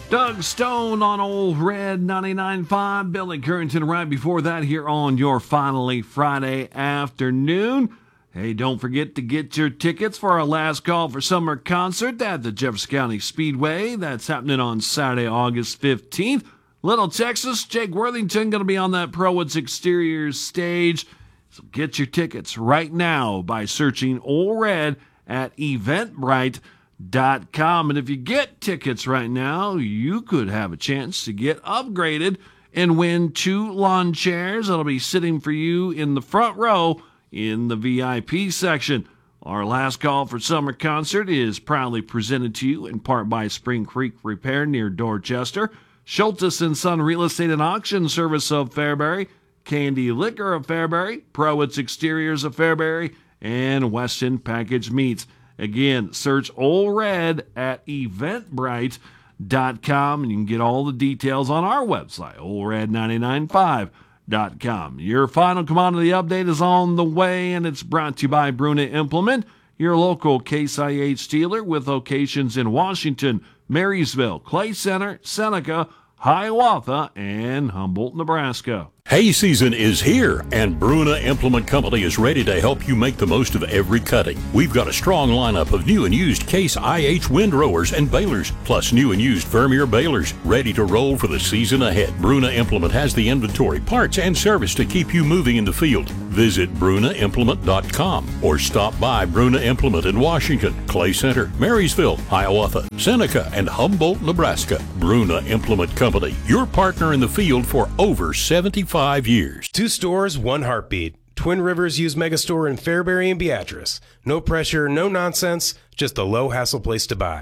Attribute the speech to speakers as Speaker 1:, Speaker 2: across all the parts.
Speaker 1: Doug Stone on Old Red 99.5. Billy Currington right before that here on your Finally Friday afternoon. Hey, don't forget to get your tickets for our last call for summer concert at the Jefferson County Speedway. That's happening on Saturday, August 15th. Little Texas, Jake Worthington going to be on that Pro-Woods Exteriors stage. So get your tickets right now by searching Old Red at Eventbrite.com. And if you get tickets right now, you could have a chance to get upgraded and win 2 lawn chairs that'll be sitting for you in the front row in the VIP section. Our last call for summer concert is proudly presented to you in part by Spring Creek Repair near Dorchester, Schultes & Son Real Estate and Auction Service of Fairbury, Candy Liquor of Fairbury, Pro-Woods Exteriors of Fairbury, and Weston Packaged Meats. Again, search Old Red at Eventbrite.com, and you can get all the details on our website, oldred995.com. Your final commodity update is on the way, and it's brought to you by Bruna Implement, your local Case IH dealer with locations in Washington, Marysville, Clay Center, Seneca, Hiawatha, and Humboldt, Nebraska.
Speaker 2: Hay season is here, and Bruna Implement Company is ready to help you make the most of every cutting. We've got a strong lineup of new and used Case IH windrowers and balers, plus new and used Vermeer balers, ready to roll for the season ahead. Bruna Implement has the inventory, parts, and service to keep you moving in the field. Visit BrunaImplement.com or stop by Bruna Implement in Washington, Clay Center, Marysville, Hiawatha, Seneca, and Humboldt, Nebraska. Bruna Implement Company, your partner in the field for over 75 years.
Speaker 3: 2 stores, 1 heartbeat. Twin Rivers Used Megastore in Fairbury and Beatrice. No pressure, no nonsense, just a low-hassle place to buy.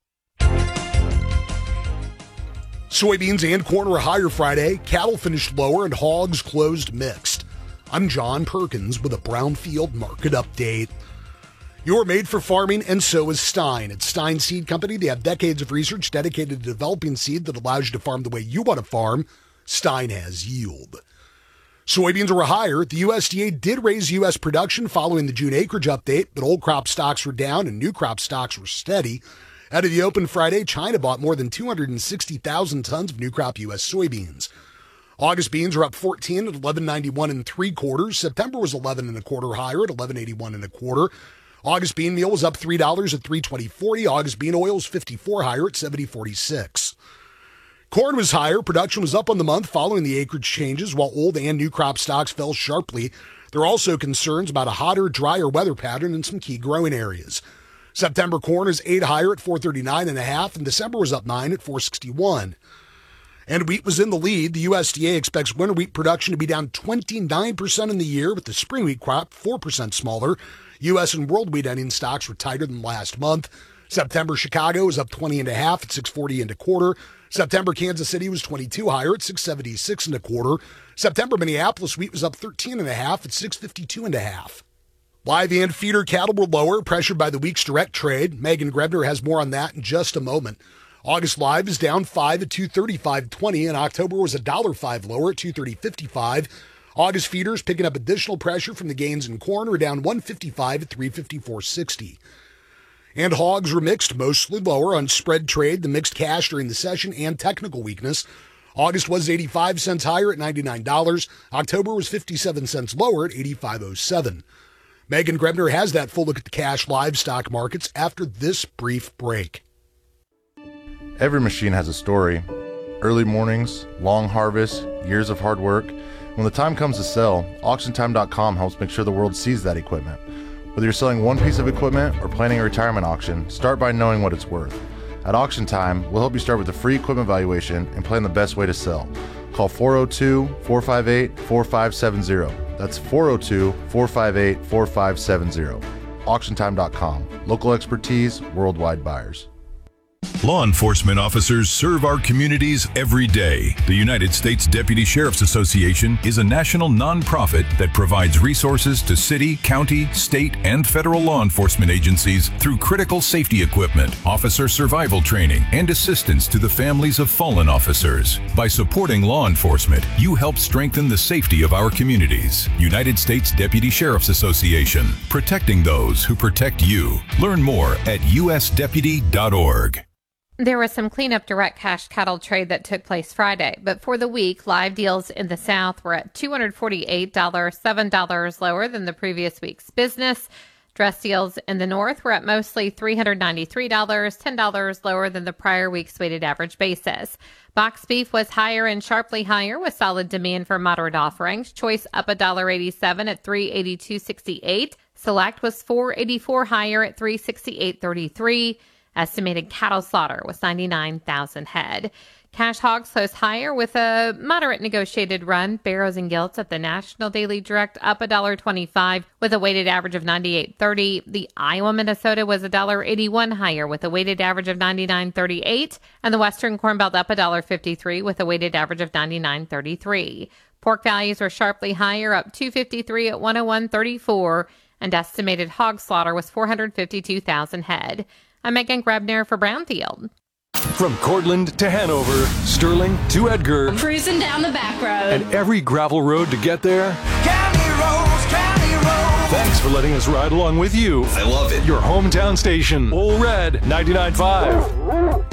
Speaker 4: Soybeans and corn were higher Friday. Cattle finished lower and hogs closed mixed. I'm John Perkins with a Brownfield Market Update. You're made for farming, and so is Stein. At Stein Seed Company, they have decades of research dedicated to developing seed that allows you to farm the way you want to farm. Stein has yield. Soybeans were higher. The USDA did raise U.S. production following the June acreage update, but old crop stocks were down and new crop stocks were steady. Out of the open Friday, China bought more than 260,000 tons of new crop U.S. soybeans. August beans are up 14 at 11.91 3/4. September was 11 1/4 higher at 11.81 1/4. August bean meal was up $3 at 3.2040. August bean oil was 54 higher at 70.46. Corn was higher. Production was up on the month following the acreage changes, while old and new crop stocks fell sharply. There are also concerns about a hotter, drier weather pattern in some key growing areas. September corn is 8 higher at 439.5, and December was up 9 at 461. And wheat was in the lead. The USDA expects winter wheat production to be down 29% in the year, with the spring wheat crop 4% smaller. U.S. and world wheat ending stocks were tighter than last month. September Chicago was up 20.5 at 640 1/4. September Kansas City was 22 higher at 676 1/4. September Minneapolis wheat was up 13.5 at 652 1/2. Live and feeder cattle were lower, pressured by the week's direct trade. Megan Grebner has more on that in just a moment. August live is down 5 at 235.20, and October was $1.05 lower at 230.55. August feeders picking up additional pressure from the gains in corn are down 155 at 354.60. And hogs were mixed, mostly lower on spread trade, the mixed cash during the session, and technical weakness. August was 85 cents higher at $99. October was 57 cents lower at 85.07. Megan Grebner has that full look at the cash livestock markets after this brief break.
Speaker 5: Every machine has a story. Early mornings, long harvests, years of hard work. When the time comes to sell, AuctionTime.com helps make sure the world sees that equipment. Whether you're selling one piece of equipment or planning a retirement auction, start by knowing what it's worth. At Auction Time, we'll help you start with a free equipment valuation and plan the best way to sell. Call 402-458-4570. That's 402-458-4570. AuctionTime.com. Local expertise, worldwide buyers.
Speaker 6: Law enforcement officers serve our communities every day. The United States Deputy Sheriff's Association is a national nonprofit that provides resources to city, county, state, and federal law enforcement agencies through critical safety equipment, officer survival training, and assistance to the families of fallen officers. By supporting law enforcement, you help strengthen the safety of our communities. United States Deputy Sheriff's Association, protecting those who protect you. Learn more at usdeputy.org.
Speaker 7: There was some cleanup direct cash cattle trade that took place Friday, but for the week, live deals in the South were at $248, $7 lower than the previous week's business. Dress deals in the North were at mostly $393, $10 lower than the prior week's weighted average basis. Box beef was higher and sharply higher with solid demand for moderate offerings. Choice up $1.87 at $382.68. Select was $4.84 higher at $368.33. Estimated cattle slaughter was 99,000 head. Cash hogs closed higher with a moderate negotiated run. Barrows and gilts at the National Daily Direct up $1.25 with a weighted average of 98.30. The Iowa Minnesota was $1.81 higher with a weighted average of 99.38. And the Western Corn Belt up $1.53 with a weighted average of 99.33. Pork values were sharply higher, up $2.53 at 101.34. And estimated hog slaughter was 452,000 head. I'm Megan Grebner for Brownfield.
Speaker 8: From Cortland to Hanover, Sterling to Edgar,
Speaker 9: cruising down the back road,
Speaker 8: and every gravel road to get there.
Speaker 10: County roads, county roads.
Speaker 8: Thanks for letting us ride along with you.
Speaker 10: I love it.
Speaker 8: Your hometown station, Ole Red 99.5.